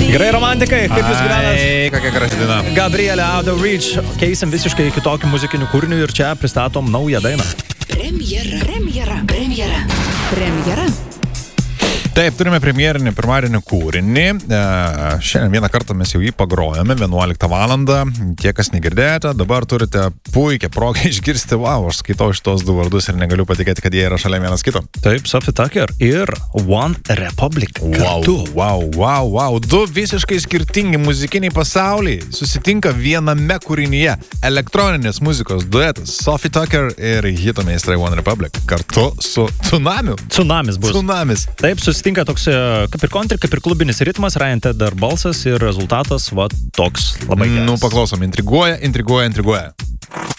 Gerai, romantikai, kaip jūs gyvenat? Kokia graži diena. Gabrielė Out of Reach. Keisim visiškai kitokį muzikinių kūrinių ir čia pristatom naują dainą. Premjera. Taip, turime premjerinį pirmadienį kūrinį. Šiandien vieną kartą mes jau jį pagrojame 11 valandą. Tie, kas negirdėjote, dabar turite puikią progą išgirsti. Wow, aš skaitau šitos du vardus ir negaliu patikėti, kad jie yra šalia vienas kito. Taip, Sophie Tucker ir One Republic. Wow. Du visiškai skirtingi muzikiniai pasauliai susitinka viename kūrinyje. Elektroninės muzikos duetas Sophie Tucker ir hito meistrai One Republic kartu su Tsunamiu. Tsunamis bus. Tsunamis. Taip, susitinka toks kaip ir country, kaip ir klubinis ritmas, Ryan Tedder balsas ir rezultatas va toks labai geras. Paklausom, intriguoja.